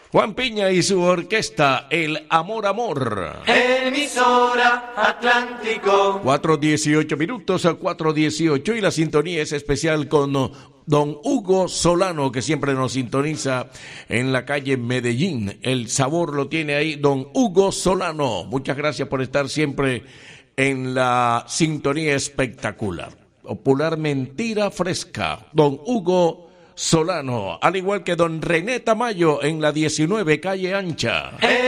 Juan Piña y su orquesta, El Amor Amor. Emisora Atlántico. 4:18 minutos a 4:18 y la sintonía es especial con don Hugo Solano, que siempre nos sintoniza en la calle Medellín. El sabor lo tiene ahí don Hugo Solano. Muchas gracias por estar siempre en la sintonía espectacular. Popular Mentira Fresca, don Hugo Solano, al igual que don René Tamayo en la 19 calle Ancha.